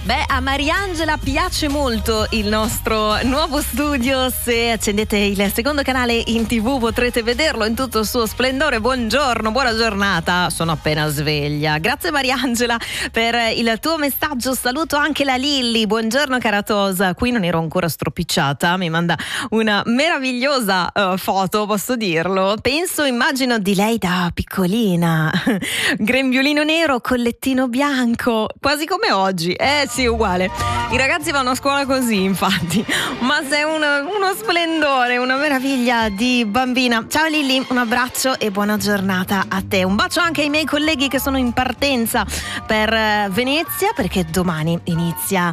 Beh, a Mariangela piace molto il nostro nuovo studio. Se accendete il secondo canale in TV potrete vederlo in tutto il suo splendore. Buongiorno, buona giornata, sono appena sveglia. Grazie Mariangela per il tuo messaggio. Saluto anche la Lilli. Buongiorno caratosa, qui non ero ancora stropicciata, mi manda una meravigliosa foto, posso dirlo. Immagino di lei da piccolina, grembiolino nero, collettino bianco, quasi come oggi. Sì, uguale. I ragazzi vanno a scuola così, infatti. Ma sei uno splendore, una meraviglia di bambina. Ciao Lilli, un abbraccio e buona giornata a te. Un bacio anche ai miei colleghi che sono in partenza per Venezia, perché domani inizia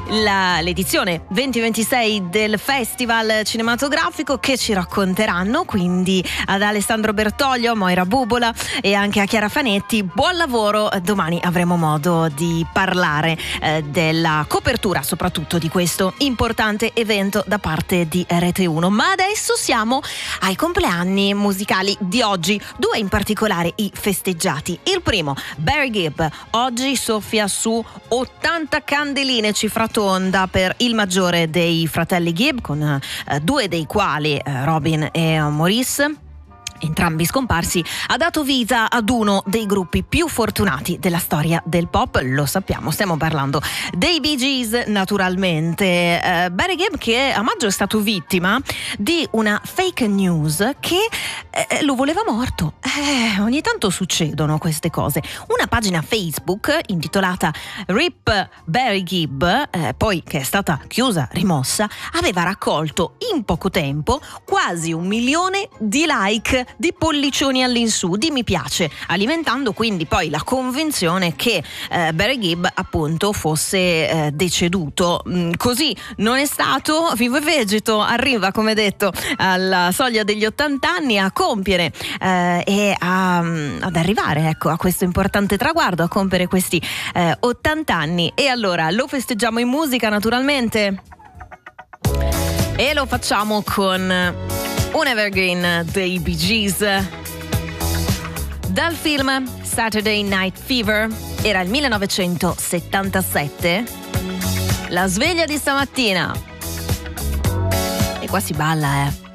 l'edizione 2026 del Festival Cinematografico, che ci racconteranno quindi ad Alessandro Bertoglio, Moira Bubola e anche a Chiara Fanetti. Buon lavoro, domani avremo modo di parlare della copertura soprattutto di questo importante evento da parte di Rete 1. Ma adesso siamo ai compleanni musicali di oggi, due in particolare i festeggiati. Il primo, Barry Gibb, oggi soffia su 80 candeline, cifra tonda per il maggiore dei fratelli Gibb, con due dei quali Robin e Maurice, entrambi scomparsi, ha dato vita ad uno dei gruppi più fortunati della storia del pop. Lo sappiamo, stiamo parlando dei Bee Gees, naturalmente. Barry Gibb, che a maggio è stato vittima di una fake news che lo voleva morto. Ogni tanto succedono queste cose. Una pagina Facebook intitolata Rip Barry Gibb, poi che è stata chiusa, rimossa, aveva raccolto in poco tempo quasi 1 milione di like, di pollicioni all'insù, di mi piace, alimentando quindi poi la convinzione che Barry Gibb appunto fosse deceduto. Così non è stato, vivo e vegeto, arriva, come detto, alla soglia degli 80 anni a compiere e ad arrivare, ecco, a questo importante traguardo, a compiere questi 80 anni. E allora lo festeggiamo in musica, naturalmente, e lo facciamo con un evergreen dei Bee Gees dal film Saturday Night Fever. Era il 1977, la sveglia di stamattina, e qua si balla,